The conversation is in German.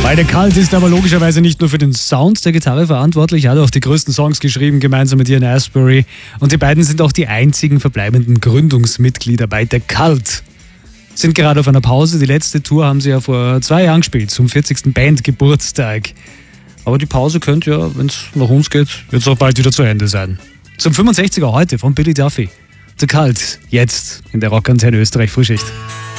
Weil der Cult ist aber logischerweise nicht nur für den Sound der Gitarre verantwortlich, er hat auch die größten Songs geschrieben, gemeinsam mit Ian Astbury. Und die beiden sind auch die einzigen verbleibenden Gründungsmitglieder bei The Cult. Sind gerade auf einer Pause. Die letzte Tour haben sie ja vor 2 Jahren gespielt, zum 40. Bandgeburtstag. Aber die Pause könnte ja, wenn es nach uns geht, jetzt auch bald wieder zu Ende sein. Zum 65er heute von Billy Duffy. The Cult, jetzt in der Rockantenne Österreich Frühschicht.